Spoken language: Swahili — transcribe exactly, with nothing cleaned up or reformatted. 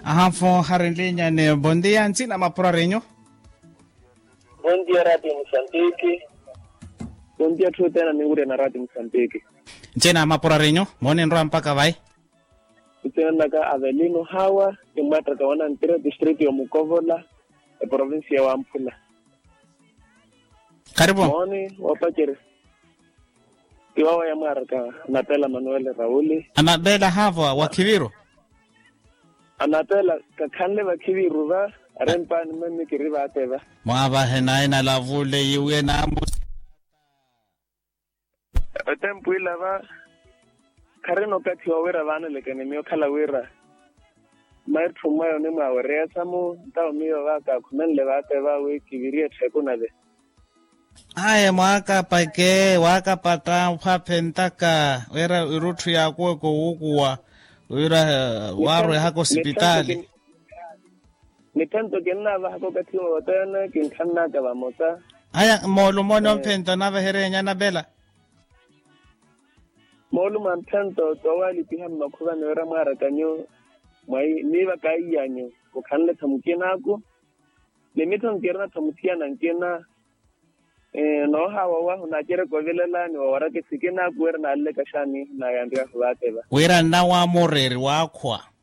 Ahafo harinlinya ne bondia ntsina mapura renyo. Buen día, Radio Mozambique. Buen día, tu tena ningure na Radio Mozambique. Ntsina mapura renyo, mone nroa mpaka vai. Utena naka Avelino Hawa, imatra kawana ntira district ya Mukovola, e provincia ya Ampula. Karibu. Mone, wapakere. Kiwawa ya maraka, Natela Manuel Rauli. Anabela havo wa Kiviru. Anatela kakanle wa Kiviru ba, arempa nimemi kiriba ateba. Mwaba hena ina lavule yiwe na ambu. Tempo ila ba, kareno kati wa wera vana lekene miyo kala wera. Mair tumayo ni mawerea samu, tao miyo waka kumenle wateba we Kiviria chekuna de. Aye mwaka pake waka pata upapentaka wera urutu ya kuwe kuhukua wera warwe hako hospitali. Nitanto kena ba hako kati wa watana kinkana kaba mota. Aya molu mono mpento na vahere nyana bela. Molu mantanto towali piham makuwa ni wera mara kanyo mwai niwa kai yanyo kukanle tamukina ako. Limitan kirna tamukia na nkina Eh no hawa wa unajere kwa vile la ni warake sikina kuera na alle kashani na yandia kubate ba. Wera na wa moreri wakwa.